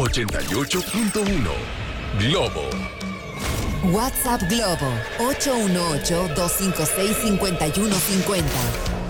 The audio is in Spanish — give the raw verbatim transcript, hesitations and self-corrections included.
ochenta y ocho punto uno. Globo. WhatsApp Globo ocho uno ocho, dos cinco seis, cinco uno cinco cero.